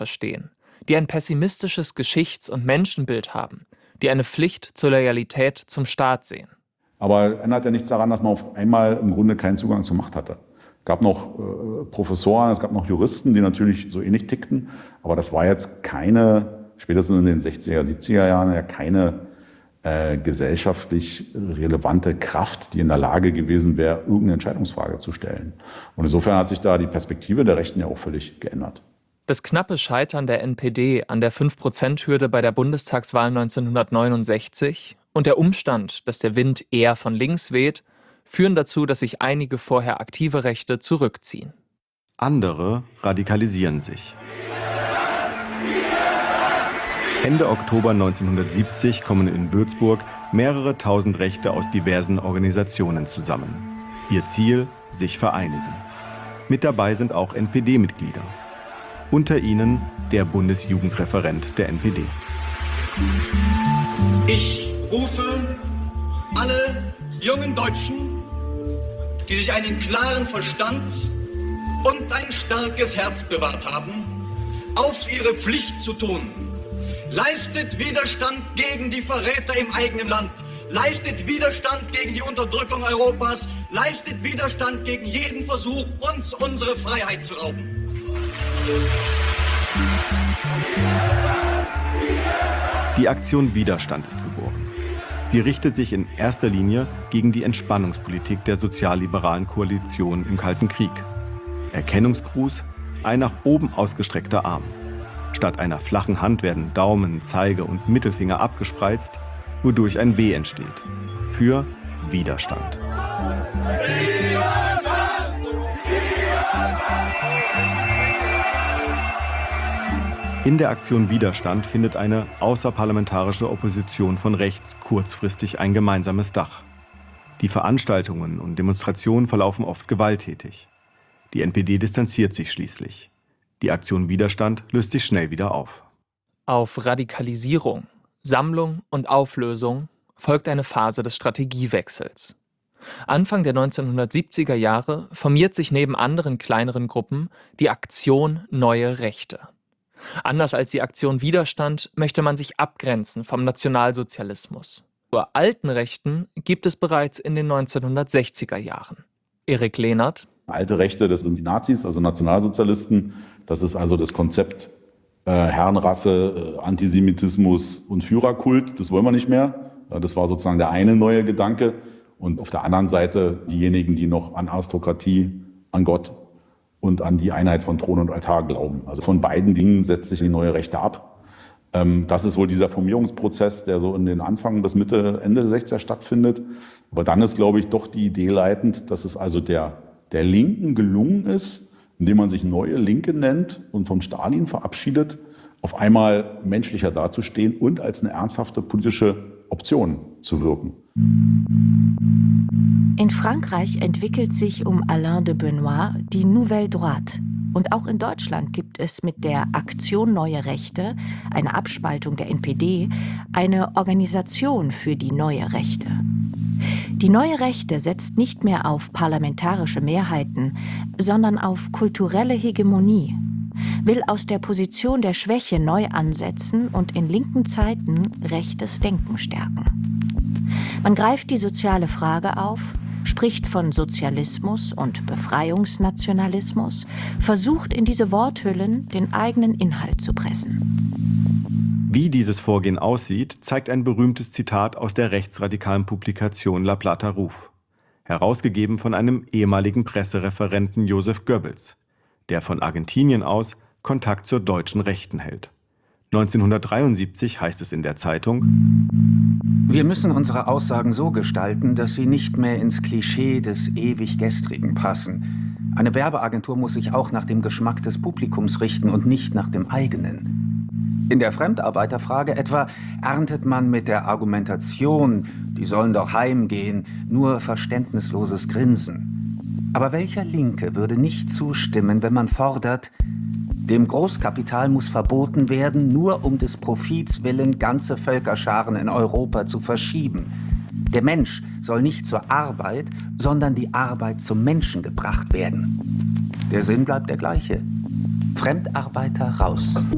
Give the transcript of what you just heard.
verstehen, die ein pessimistisches Geschichts- und Menschenbild haben, die eine Pflicht zur Loyalität zum Staat sehen. Aber ändert ja nichts daran, dass man auf einmal im Grunde keinen Zugang zur Macht hatte. Es gab noch Professoren, es gab noch Juristen, die natürlich so ähnlich tickten. Aber das war jetzt keine, spätestens in den 60er, 70er Jahren, ja keine gesellschaftlich relevante Kraft, die in der Lage gewesen wäre, irgendeine Entscheidungsfrage zu stellen. Und insofern hat sich da die Perspektive der Rechten ja auch völlig geändert. Das knappe Scheitern der NPD an der 5%-Hürde bei der Bundestagswahl 1969 und der Umstand, dass der Wind eher von links weht, führen dazu, dass sich einige vorher aktive Rechte zurückziehen. Andere radikalisieren sich. Ende Oktober 1970 kommen in Würzburg mehrere tausend Rechte aus diversen Organisationen zusammen. Ihr Ziel: sich vereinigen. Mit dabei sind auch NPD-Mitglieder. Unter ihnen der Bundesjugendreferent der NPD. Ich rufe alle jungen Deutschen, die sich einen klaren Verstand und ein starkes Herz bewahrt haben, auf, ihre Pflicht zu tun. Leistet Widerstand gegen die Verräter im eigenen Land. Leistet Widerstand gegen die Unterdrückung Europas. Leistet Widerstand gegen jeden Versuch, uns unsere Freiheit zu rauben. Die Aktion Widerstand ist geboren. Sie richtet sich in erster Linie gegen die Entspannungspolitik der sozialliberalen Koalition im Kalten Krieg. Erkennungsgruß: ein nach oben ausgestreckter Arm. Statt einer flachen Hand werden Daumen, Zeige und Mittelfinger abgespreizt, wodurch ein W entsteht. Für Widerstand. In der Aktion Widerstand findet eine außerparlamentarische Opposition von rechts kurzfristig ein gemeinsames Dach. Die Veranstaltungen und Demonstrationen verlaufen oft gewalttätig. Die NPD distanziert sich schließlich. Die Aktion Widerstand löst sich schnell wieder auf. Auf Radikalisierung, Sammlung und Auflösung folgt eine Phase des Strategiewechsels. Anfang der 1970er Jahre formiert sich neben anderen kleineren Gruppen die Aktion Neue Rechte. Anders als die Aktion Widerstand möchte man sich abgrenzen vom Nationalsozialismus. Zur alten Rechten gibt es bereits in den 1960er Jahren. Erik Lehnert: Alte Rechte, das sind die Nazis, also Nationalsozialisten. Das ist also das Konzept Herrenrasse, Antisemitismus und Führerkult. Das wollen wir nicht mehr. Das war sozusagen der eine neue Gedanke. Und auf der anderen Seite diejenigen, die noch an Aristokratie, an Gott und an die Einheit von Thron und Altar glauben. Also von beiden Dingen setzt sich die neue Rechte ab. Das ist wohl dieser Formierungsprozess, der so in den Anfang bis Mitte, Ende der 60er stattfindet. Aber dann ist, glaube ich, doch die Idee leitend, dass es also der Linken gelungen ist, indem man sich Neue Linke nennt und von Stalin verabschiedet, auf einmal menschlicher dazustehen und als eine ernsthafte politische Option zu wirken. In Frankreich entwickelt sich um Alain de Benoist die Nouvelle Droite. Und auch in Deutschland gibt es mit der Aktion Neue Rechte, eine Abspaltung der NPD, eine Organisation für die Neue Rechte. Die Neue Rechte setzt nicht mehr auf parlamentarische Mehrheiten, sondern auf kulturelle Hegemonie, will aus der Position der Schwäche neu ansetzen und in linken Zeiten rechtes Denken stärken. Man greift die soziale Frage auf, spricht von Sozialismus und Befreiungsnationalismus, versucht in diese Worthüllen den eigenen Inhalt zu pressen. Wie dieses Vorgehen aussieht, zeigt ein berühmtes Zitat aus der rechtsradikalen Publikation La Plata Ruf, herausgegeben von einem ehemaligen Pressereferenten Joseph Goebbels, der von Argentinien aus Kontakt zur deutschen Rechten hält. 1973 heißt es in der Zeitung: Wir müssen unsere Aussagen so gestalten, dass sie nicht mehr ins Klischee des ewig Gestrigen passen. Eine Werbeagentur muss sich auch nach dem Geschmack des Publikums richten und nicht nach dem eigenen. In der Fremdarbeiterfrage etwa erntet man mit der Argumentation, die sollen doch heimgehen, nur verständnisloses Grinsen. Aber welcher Linke würde nicht zustimmen, wenn man fordert, dem Großkapital muss verboten werden, nur um des Profits willen ganze Völkerscharen in Europa zu verschieben. Der Mensch soll nicht zur Arbeit, sondern die Arbeit zum Menschen gebracht werden. Der Sinn bleibt der gleiche. Fremdarbeiter raus.